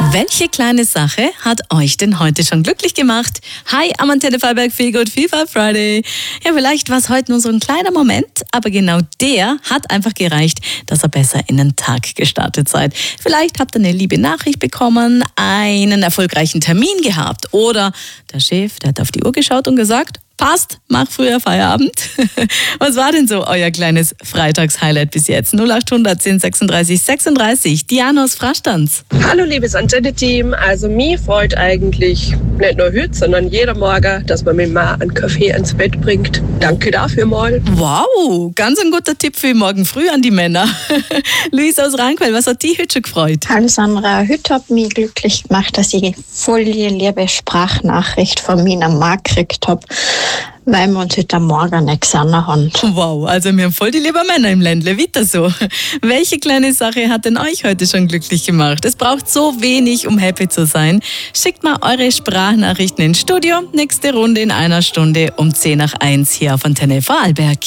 Welche kleine Sache hat euch denn heute schon glücklich gemacht? Hi, am Antenne Freiberg Feel Good FIFA Friday. Ja, vielleicht war es heute nur so ein kleiner Moment, aber genau der hat einfach gereicht, dass ihr besser in den Tag gestartet seid. Vielleicht habt ihr eine liebe Nachricht bekommen, einen erfolgreichen Termin gehabt oder der Chef, der hat auf die Uhr geschaut und gesagt, passt, mach früher Feierabend. Was war denn so euer kleines Freitagshighlight bis jetzt? 0800 10 36 36. Diana aus Frastanz. Hallo liebes Antenne-Team, also mich freut eigentlich nicht nur heute, sondern jeder Morgen, dass man mir mal einen Kaffee ans Bett bringt. Danke dafür mal. Wow, ganz ein guter Tipp für morgen früh an die Männer. Luis aus Rankwell, was hat dich heute schon gefreut? Hallo Sandra, heute hat mich glücklich gemacht, dass ich voll die liebe Sprachnachricht von meiner Mann gekriegt habe, weil wir uns heute Morgen nicht gesehen haben. Wow, also wir haben voll die lieben Männer im Ländle, wieder so. Welche kleine Sache hat denn euch heute schon glücklich gemacht? Es braucht so wenig, um happy zu sein. Schickt mal eure Sprachnachrichten ins Studio. Nächste Runde in einer Stunde um 10 nach 1 hier auf Antenne Vorarlberg.